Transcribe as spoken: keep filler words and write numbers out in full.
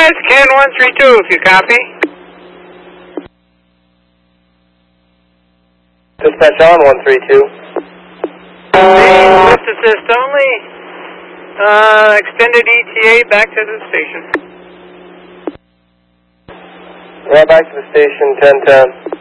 Dispatch, Ken one three two, if you copy. Dispatch on one three two. Lift assist only. Uh, extended E T A back to the station. Yeah, back to the station, ten ten.